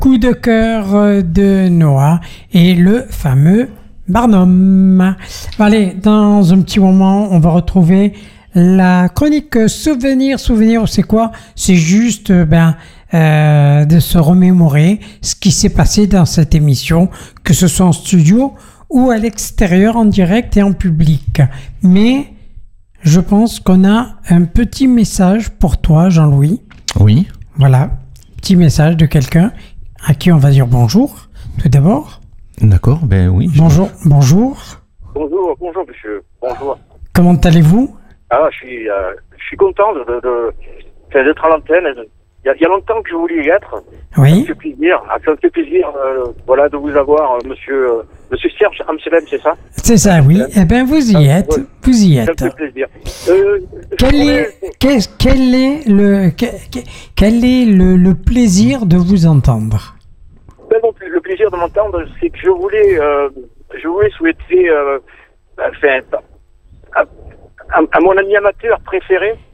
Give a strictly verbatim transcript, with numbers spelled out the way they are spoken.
coup de cœur de Noah et le fameux Barnum. Allez, dans un petit moment, on va retrouver la chronique Souvenir. Souvenir, c'est quoi? C'est juste ben, euh, de se remémorer ce qui s'est passé dans cette émission, que ce soit en studio ou à l'extérieur, en direct et en public. Mais je pense qu'on a un petit message pour toi, Jean-Louis. Oui. Voilà, petit message de quelqu'un à qui on va dire bonjour, tout d'abord. D'accord, ben oui. Bonjour, bonjour. Bonjour, bonjour monsieur, bonjour. Comment allez-vous? Ah, je suis, euh, je suis content de, de, de, d'être à l'antenne. Il y, a, il y a longtemps que je voulais y être. Oui. Ça me fait plaisir, ah, ça me fait plaisir euh, voilà, de vous avoir, euh, monsieur, euh, monsieur Serge Amselem, c'est ça? C'est ça, oui. Eh bien, vous y êtes, ouais. vous y Ça me êtes. fait plaisir. Euh, Quel je est, voulais- qu'est- quel est, le, que- quel est le, le plaisir de vous entendre? Ben non, le plaisir de m'entendre, c'est que je voulais, euh, je voulais souhaiter, euh, enfin, à, à- à mon animateur préféré,